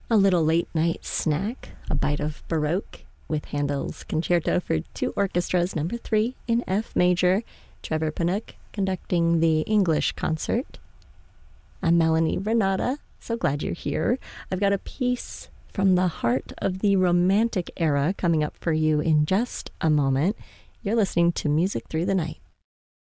A little late night snack, a bite of Baroque with Handel's Concerto for Two Orchestras, number 3 in F major. Trevor Panook conducting the English concert. I'm Melanie Renata. So glad you're here. I've got a piece from the heart of the Romantic era coming up for you in just a moment. You're listening to Music Through the Night.